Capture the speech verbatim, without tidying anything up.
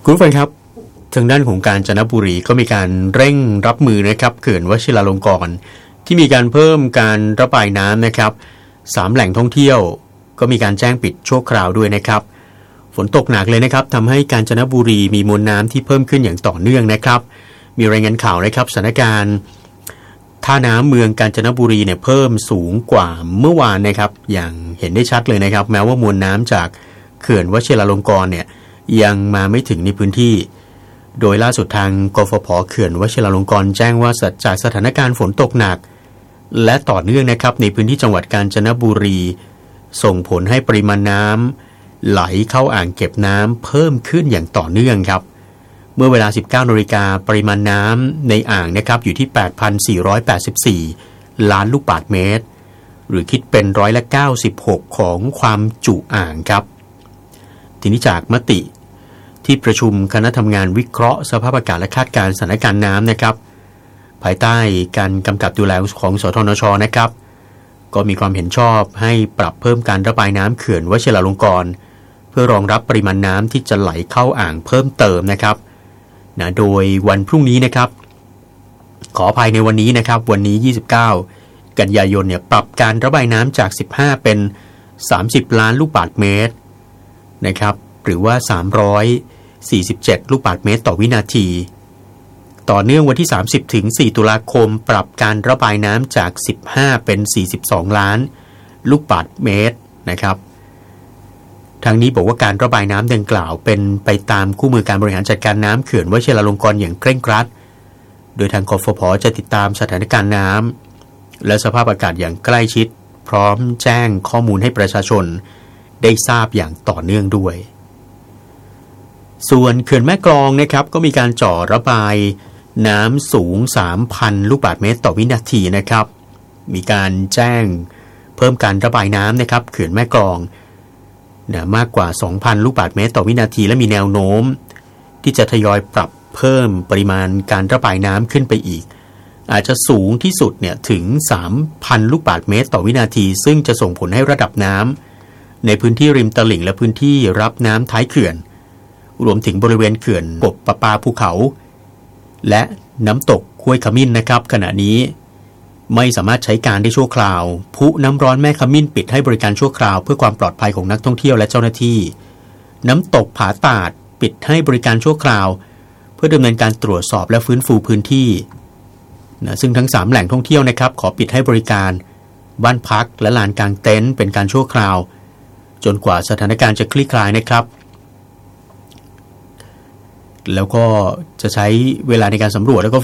คุณผู้ฟังครับทางด้านของกาญจนบุรีก็มีการเร่งรับมือนะครับเขื่อนวชิราลงกรณ์ที่มีการเพิ่มการระบายน้ำนะครับสามแหล่งท่องเที่ยวก็มีการแจ้งปิดชั่วคราวด้วยนะครับฝนตกหนักเลยนะครับทำให้กาญจนบุรีมีมวลน้ำที่เพิ่มขึ้นอย่างต่อเนื่องนะครับมีรายงานข่าวนะครับสถานการณ์ท่าน้ำเมืองกาญจนบุรีเนี่ยเพิ่มสูงกว่าเมื่อวานนะครับอย่างเห็นได้ชัดเลยนะครับแม้ว่ามวลน้ำจากเขื่อนวชิราลงกรณ์เนี่ยยังมาไม่ถึงในพื้นที่โดยล่าสุดทางกฟผ.เขื่อนวชิราลงกรณ์แจ้งว่าจากสถานการณ์ฝนตกหนักและต่อเนื่องนะครับในพื้นที่จังหวัดกาญจนบุรีส่งผลให้ปริมาณน้ำไหลเข้าอ่างเก็บน้ำเพิ่มขึ้นอย่างต่อเนื่องครับเมื่อเวลา สิบเก้านาฬิกา นปริมาณน้ำในอ่างนะครับอยู่ที่ แปดพันสี่ร้อยแปดสิบสี่ ล้านลูกบาศก์เมตรหรือคิดเป็นร้อยละเก้าสิบหกของความจุอ่างครับทีนี้จากมติที่ประชุมคณะทำงานวิเคราะห์สภาพอากาศและคาดการณ์สถานการณ์น้ำนะครับภายใต้การกำกับดูแลของสทนช.นะครับก็มีความเห็นชอบให้ปรับเพิ่มการระบายน้ำเขื่อนวชิราลงกรณ์เพื่อรองรับปริมาณน้ำที่จะไหลเข้าอ่างเพิ่มเติมนะครับนะโดยวันพรุ่งนี้นะครับขออภัยในวันนี้นะครับวันนี้ยี่สิบเก้ากันยายนเนี่ยปรับการระบายน้ำจากสิบห้าเป็นสามสิบล้านลูกบาศก์เมตรนะครับหรือว่าสามร้อยสี่สิบเจ็ดลูกบาศก์เมตรต่อวินาทีต่อเนื่องวันที่สามสิบถึงสี่ตุลาคมปรับการระบายน้ำจากสิบห้าเป็นสี่สิบสองล้านลูกบาศก์เมตรนะครับทางนี้บอกว่าการระบายน้ำดังกล่าวเป็นไปตามคู่มือการบริหารจัดการน้ำเขื่อนวชิราลงกรณ์อย่างเคร่งครัดโดยทางกฟผ.จะติดตามสถานการณ์น้ำและสภาพอากาศอย่างใกล้ชิดพร้อมแจ้งข้อมูลให้ประชาชนได้ทราบอย่างต่อเนื่องด้วยส่วนเขื่อนแม่กลองนะครับก็มีการจ่อระบายน้ำสูง สามพัน ลูกบาศก์เมตรต่อวินาทีนะครับมีการแจ้งเพิ่มการระบายน้ำนะครับเขื่อนแม่กลองนะมากกว่า สองพัน ลูกบาศก์เมตรต่อวินาทีและมีแนวโน้มที่จะทยอยปรับเพิ่มปริมาณการระบายน้ำขึ้นไปอีกอาจจะสูงที่สุดเนี่ยถึง สามพัน ลูกบาศก์เมตรต่อวินาทีซึ่งจะส่งผลให้ระดับน้ำในพื้นที่ริมตลิ่งและพื้นที่รับน้ำท้ายเขื่อนรวมถึงบริเวณเขื่อนกบประปาภูเขาและน้ำตกห้วยขมิ้นนะครับขณะนี้ไม่สามารถใช้การได้ชั่วคราวพุน้ำร้อนแม่ขมิ้นปิดให้บริการชั่วคราวเพื่อความปลอดภัยของนักท่องเที่ยวและเจ้าหน้าที่น้ำตกผาตาดปิดให้บริการชั่วคราวเพื่อดำเนินการตรวจสอบและฟื้นฟูพื้นที่นะซึ่งทั้งสามแหล่งท่องเที่ยวนะครับขอปิดให้บริการบ้านพักและลานกางเต็นท์เป็นการชั่วคราวจนกว่าสถานการณ์จะคลี่คลายนะครับแล้วก็จะใช้เวลาในการสำรวจแล้วก็